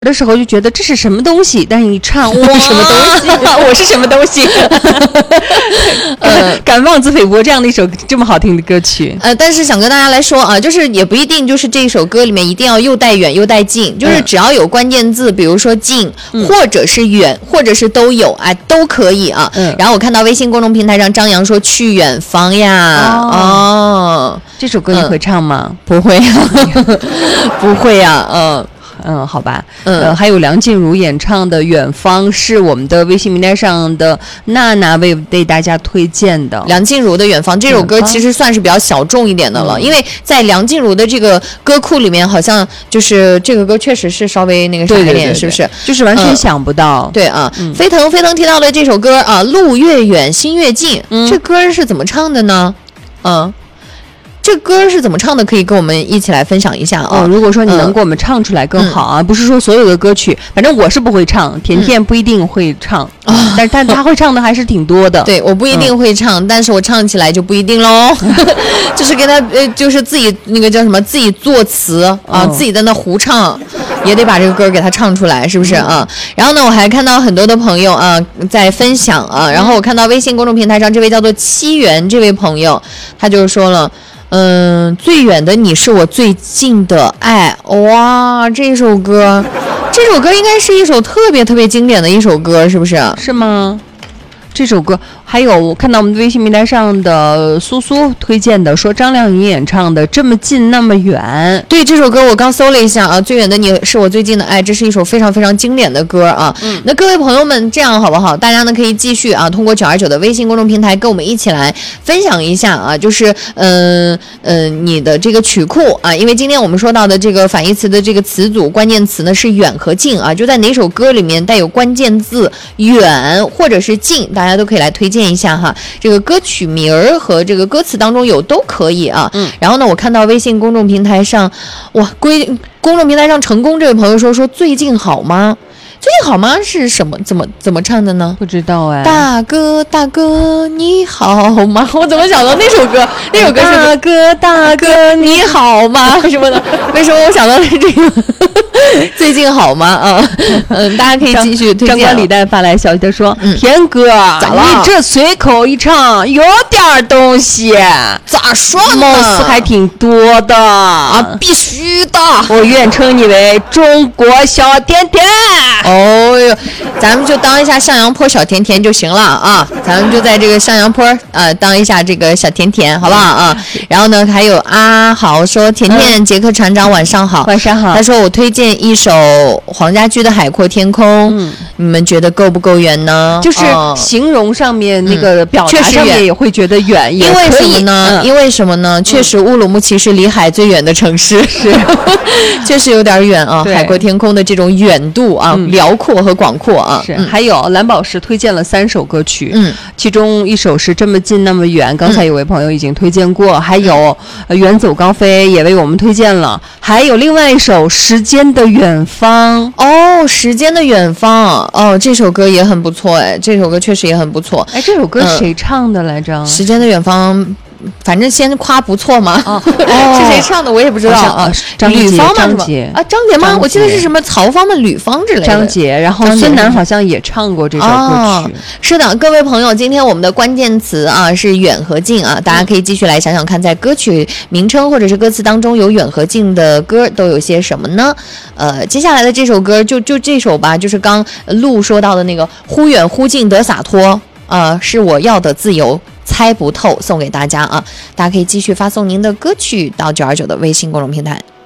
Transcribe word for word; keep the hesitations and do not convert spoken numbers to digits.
的时候就觉得这是什么东西，但是你唱哇什么东西我是什么东西呃，敢妄自菲薄这样的一首这么好听的歌曲。 呃，但是想跟大家来说啊，就是也不一定就是这首歌里面一定要又带远又带近，就是只要有关键字，比如说近、嗯、或者是远或者是都有，哎，都可以啊、嗯、然后我看到微信公众平台上张扬说去远方呀。哦, 哦这首歌你会唱吗？ 嗯、不会呀不会呀。嗯嗯，好吧，嗯、呃，还有梁静茹演唱的《远方》是我们的微信名单上的娜娜为为大家推荐的。 梁静茹的《远方》这首歌其实算是比较小众一点的了，嗯、因为在梁静茹的这个歌库里面，好像就是这个歌确实是稍微那个啥一点，对对对对，是不是？ 就是完全想不到。 嗯、对啊，嗯、飞腾飞腾提到的这首歌啊，路越远心越近，嗯、这歌是怎么唱的呢？嗯。这歌是怎么唱的？可以跟我们一起来分享一下啊！ 哦，如果说你能给我们唱出来更好啊，嗯、不是说所有的歌曲，反正我是不会唱，甜甜不一定会唱，嗯、但是但他会唱的还是挺多的。 对，我不一定会唱，嗯、但是我唱起来就不一定喽，就是给他呃，就是自己那个叫什么，自己作词啊，嗯、自己在那胡唱，也得把这个歌给他唱出来，是不是啊？嗯、然后呢，我还看到很多的朋友啊在分享啊，然后我看到微信公众平台上这位叫做七元这位朋友，他就说了。嗯，最远的你是我最近的爱，哇，这首歌，这首歌应该是一首特别特别经典的一首歌，是不是？ 是吗？这首歌还有我看到我们微信名单上的苏苏推荐的，说张靓颖演唱的《这么近那么远》。 对，这首歌我刚搜了一下啊，最远的你是我最近的爱，这是一首非常非常经典的歌啊。嗯，那各位朋友们，这样好不好？大家呢可以继续啊，通过九二九的微信公众平台跟我们一起来分享一下啊，就是嗯嗯、呃、你的这个曲库啊，因为今天我们说到的这个反义词的这个词组关键词呢是远和近啊，就在哪首歌里面带有关键字远或者是近。大家都可以来推荐一下哈，这个歌曲名儿和这个歌词当中有都可以啊。嗯，然后呢，我看到微信公众平台上，哇，归公众平台上成功这位朋友说说最近好吗？最近好吗？是什么？怎么怎么唱的呢？ 不知道哎。 大哥大哥你好吗？我怎么想到那首歌？那首歌是大哥大哥你好吗？ 什么的？为什么我想到是这个？最近好吗？啊，嗯，大家可以继续推荐。 张冠李诞发来消息，他说：“嗯、田哥， 咋了？ 你这随口一唱，有点东西。 咋说呢？ 貌似还挺多的啊，必须的。 我愿称你为中国小甜甜。 哦哟，咱们就当一下向阳坡小甜甜就行了啊！咱们就在这个向阳坡呃当一下这个小甜甜，好不好啊？然后呢，还有阿豪说：甜甜，杰克船长晚上好， 晚上好。 他说我推荐一首黄家驹的《海阔天空》，嗯，你们觉得够不够远呢？ 就是形容上面那个表达上面也会觉得远， 因为什么呢？因为什么呢？确实乌鲁木齐是离海最远的城市，是确实有点远啊。海阔天空的这种远度啊，辽阔和广阔啊。 是，还有蓝宝石推荐了三首歌曲，嗯，其中一首是这么近那么远，刚才有位朋友已经推荐过，还有远走高飞也为我们推荐了，还有另外一首时间的远方。 哦，时间的远方，哦，这首歌也很不错，哎，这首歌确实也很不错。 哎，这首歌谁唱的来着？ 嗯、时间的远方。反正先夸不错嘛，哦、是谁唱的我也不知道啊。 张吕方吗？ 张杰啊，张杰吗？我记得是什么曹芳的吕方之类的。 张杰，然后孙楠好像也唱过这首歌曲。哦、 是的，各位朋友，今天我们的关键词啊是远和近啊，大家可以继续来想想看，在歌曲名称或者是歌词当中有远和近的歌都有些什么呢？呃，接下来的这首歌就就这首吧，就是刚陆说到的那个忽远忽近得洒脱。呃，是我要的自由，猜不透，送给大家啊！大家可以继续发送您的歌曲到九二九的微信公众平台。